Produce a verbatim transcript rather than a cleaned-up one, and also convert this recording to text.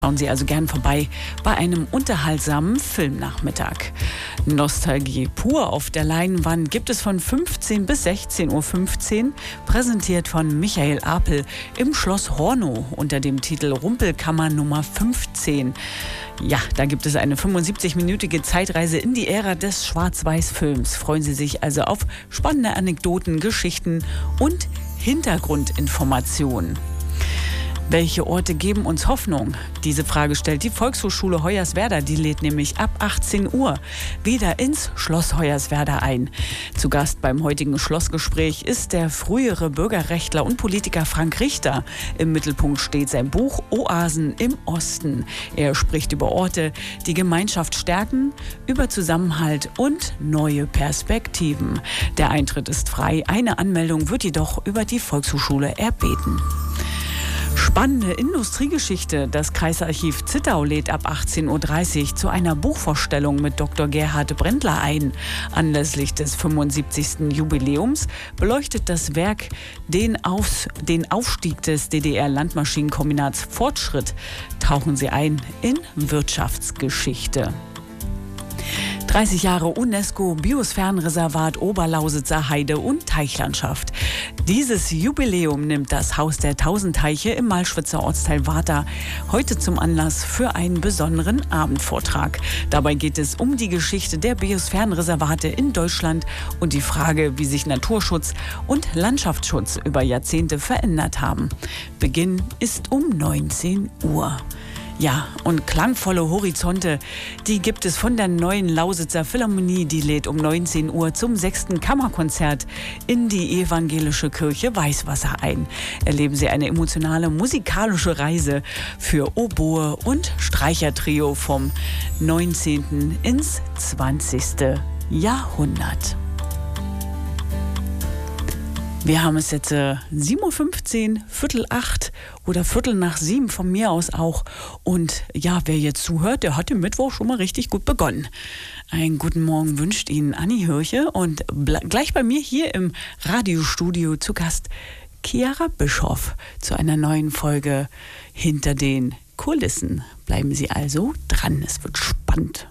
Schauen Sie also gern vorbei bei einem unterhaltsamen Filmnachmittag. Nostalgie pur auf der Leinwand gibt es von fünfzehn bis sechzehn Uhr fünfzehn, präsentiert von Michael Apel im Schloss Hornow unter dem Titel Rumpelkammer Nummer fünfzehn. Ja, da gibt es eine fünfundsiebzig-minütige Zeitreise in die Ära des Schwarz-Weiß-Films. Freuen Sie sich also auf spannende Anekdoten, Geschichten und Hintergrundinformationen. Welche Orte geben uns Hoffnung? Diese Frage stellt die Volkshochschule Hoyerswerda. Die lädt nämlich ab achtzehn Uhr wieder ins Schloss Hoyerswerda ein. Zu Gast beim heutigen Schlossgespräch ist der frühere Bürgerrechtler und Politiker Frank Richter. Im Mittelpunkt steht sein Buch Oasen im Osten. Er spricht über Orte, die Gemeinschaft stärken, über Zusammenhalt und neue Perspektiven. Der Eintritt ist frei. Eine Anmeldung wird jedoch über die Volkshochschule erbeten. Spannende Industriegeschichte. Das Kreisarchiv Zittau lädt ab achtzehn Uhr dreißig zu einer Buchvorstellung mit Doktor Gerhard Brendler ein. Anlässlich des fünfundsiebzigsten Jubiläums beleuchtet das Werk den, Aufs-, den Aufstieg des D D R-Landmaschinenkombinats Fortschritt. Tauchen Sie ein in Wirtschaftsgeschichte. dreißig Jahre UNESCO, Biosphärenreservat Oberlausitzer Heide- und Teichlandschaft. Dieses Jubiläum nimmt das Haus der Tausend Teiche im Malschwitzer Ortsteil Warta heute zum Anlass für einen besonderen Abendvortrag. Dabei geht es um die Geschichte der Biosphärenreservate in Deutschland und die Frage, wie sich Naturschutz und Landschaftsschutz über Jahrzehnte verändert haben. Beginn ist um neunzehn Uhr. Ja, und klangvolle Horizonte, die gibt es von der neuen Lausitzer Philharmonie. Die lädt um neunzehn Uhr zum sechsten Kammerkonzert in die evangelische Kirche Weißwasser ein. Erleben Sie eine emotionale musikalische Reise für Oboe und Streichertrio vom neunzehnten ins zwanzigsten Jahrhundert. Wir haben es jetzt äh, sieben Uhr fünfzehn, Viertel acht oder Viertel nach sieben von mir aus auch. Und ja, wer jetzt zuhört, der hat den Mittwoch schon mal richtig gut begonnen. Einen guten Morgen wünscht Ihnen Anni Hirche und gleich bei mir hier im Radiostudio zu Gast Chiara Bischoff zu einer neuen Folge Hinter den Kulissen. Bleiben Sie also dran, es wird spannend.